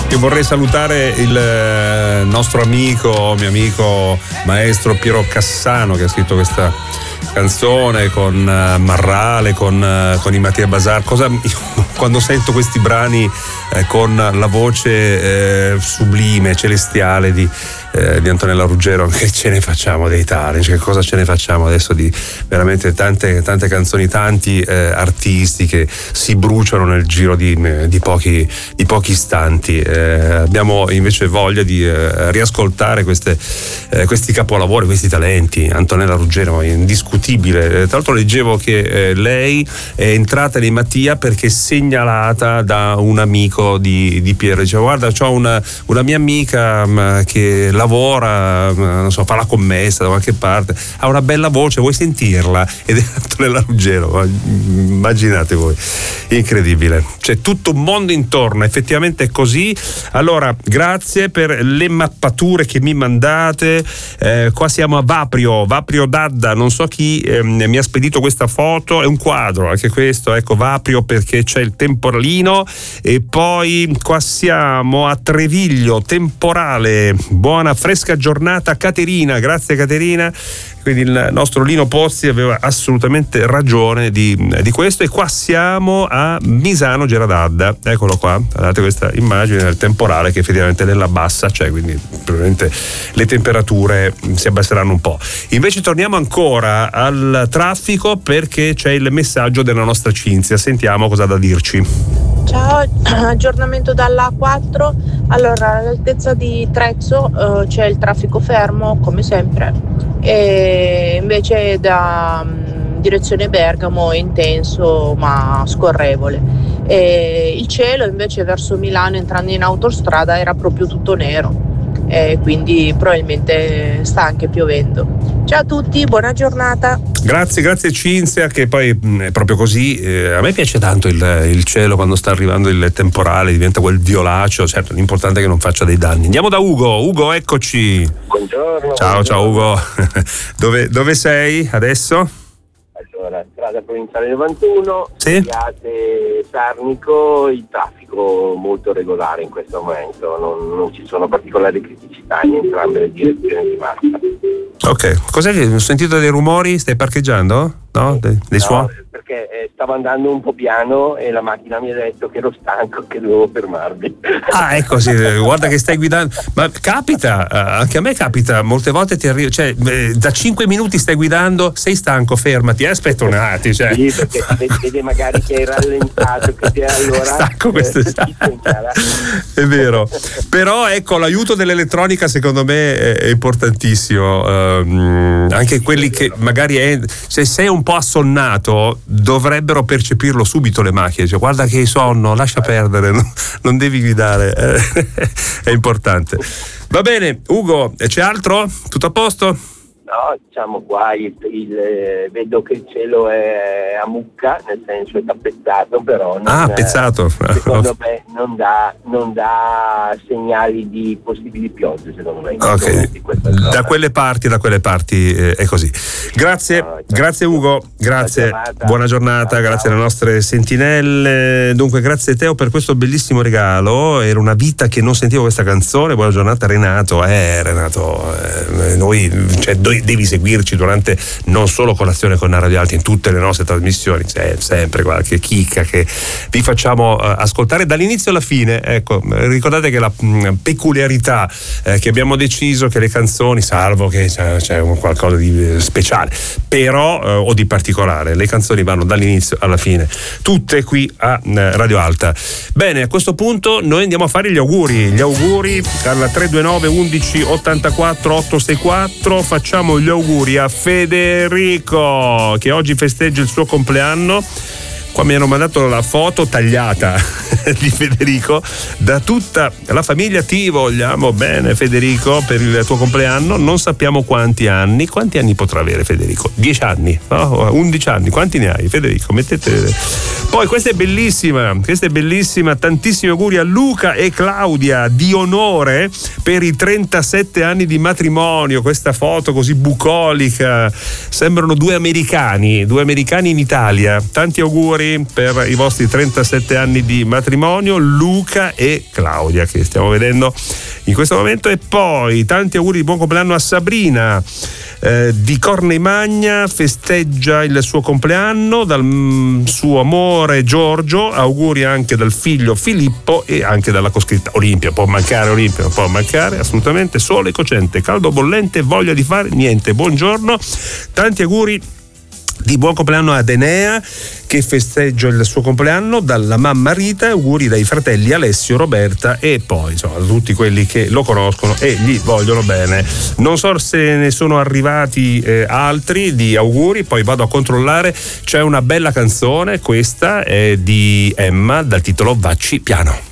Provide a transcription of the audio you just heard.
Io vorrei salutare il nostro mio amico maestro Piero Cassano, che ha scritto questa canzone con Marrale, con i Mattia Bazar. Quando sento questi brani con la voce sublime, celestiale di Antonella Ruggero, che ce ne facciamo dei tali? Che cosa ce ne facciamo adesso di veramente tante canzoni, tanti artisti che si bruciano nel giro di pochi istanti. Abbiamo invece voglia di riascoltare questi capolavori, questi talenti. Antonella Ruggero, indiscutibile. Tra l'altro leggevo che lei è entrata nei Mattia perché segnalata da un amico di Piero. Diceva: guarda, c'ho una mia amica che lavora, non so, fa la commessa da qualche parte, ha una bella voce, vuoi sentirla? Ed è Antonella Ruggero. Immaginate voi, incredibile, c'è tutto un mondo intorno, effettivamente è così. Allora, grazie per le mappature che mi mandate. Qua siamo a Vaprio Dadda, non so chi mi ha spedito questa foto, è un quadro anche questo, ecco, Vaprio, perché c'è il temporalino. E poi qua siamo a Treviglio, temporale, buona fresca giornata Caterina, grazie Caterina. Quindi il nostro Lino Pozzi aveva assolutamente ragione di questo. E qua siamo a Misano Geradadda, eccolo qua, guardate questa immagine del temporale che effettivamente nella bassa c'è, quindi probabilmente le temperature si abbasseranno un po'. Invece torniamo ancora al traffico, perché c'è il messaggio della nostra Cinzia, sentiamo cosa ha da dirci. Ciao, aggiornamento dalla A4. Allora, all'altezza di Trezzo c'è il traffico fermo come sempre, e invece da direzione Bergamo è intenso ma scorrevole. E il cielo invece verso Milano, entrando in autostrada, era proprio tutto nero, e quindi probabilmente sta anche piovendo. Ciao a tutti, buona giornata. Grazie Cinzia, che poi è proprio così. A me piace tanto il cielo quando sta arrivando il temporale, diventa quel violaceo. Certo, l'importante è che non faccia dei danni. Andiamo da Ugo, eccoci. Buongiorno. Ciao Ugo. Dove sei adesso? Allora, strada provinciale 91, sì? Piate Sarnico, il traffico molto regolare in questo momento, non ci sono particolari criticità in entrambe le direzioni di marcia. Ok, cos'è che ho sentito dei rumori? Stai parcheggiando? No? Dei suoni? Perché stavo andando un po' piano e la macchina mi ha detto che ero stanco, che dovevo fermarmi. Ah, ecco, sì, guarda che stai guidando. Ma capita, anche a me capita, molte volte ti arriva, cioè da 5 minuti stai guidando, sei stanco, fermati, aspetta un attimo. Cioè. Sì, perché vede magari che hai rallentato, che allora stacco questo è vero. Però ecco, l'aiuto dell'elettronica secondo me è importantissimo. Anche quelli che magari se sei un po' assonnato dovrebbero percepirlo subito le macchine, cioè guarda che hai sonno, lascia perdere, non devi guidare, è importante. Va bene, Ugo, c'è altro? Tutto a posto? No, diciamo qua vedo che il cielo è a mucca, nel senso è tappezzato, però pezzato. Secondo me non dà segnali di possibili piogge, secondo me. Ok, da quelle parti è così. Grazie Ugo, grazie, buona giornata, grazie alle nostre sentinelle. Dunque grazie Teo per questo bellissimo regalo, era una vita che non sentivo questa canzone. Buona giornata Renato, noi, cioè, devi seguirci durante non solo Colazione con Radio Alta, in tutte le nostre trasmissioni, c'è sempre qualche chicca che vi facciamo ascoltare dall'inizio alla fine. Ecco, ricordate che la peculiarità che abbiamo deciso che le canzoni, salvo che c'è qualcosa di speciale però o di particolare, le canzoni vanno dall'inizio alla fine, tutte qui a Radio Alta. Bene, a questo punto noi andiamo a fare gli auguri al 329 11 84 864. Facciamo gli auguri a Federico che oggi festeggia il suo compleanno. Qua mi hanno mandato la foto tagliata di Federico da tutta la famiglia. Ti vogliamo bene Federico per il tuo compleanno, non sappiamo quanti anni potrà avere Federico, 10 anni, no? 11 anni, quanti ne hai Federico? Mettete Poi questa è bellissima, tantissimi auguri a Luca e Claudia di onore per i 37 anni di matrimonio. Questa foto così bucolica, sembrano due americani in Italia. Tanti auguri per i vostri 37 anni di matrimonio, Luca e Claudia, che stiamo vedendo in questo momento. E poi tanti auguri di buon compleanno a Sabrina di Corneimagna, festeggia il suo compleanno dal suo amore Giorgio. Auguri anche dal figlio Filippo e anche dalla coscritta Olimpia. Olimpia non può mancare assolutamente. Sole cocente, caldo bollente, voglia di fare niente. Buongiorno, tanti auguri di buon compleanno ad Enea, che festeggia il suo compleanno dalla mamma Rita. Auguri dai fratelli Alessio, Roberta e poi insomma tutti quelli che lo conoscono e gli vogliono bene. Non so se ne sono arrivati altri di auguri, poi vado a controllare. C'è una bella canzone, questa è di Emma dal titolo Vacci piano.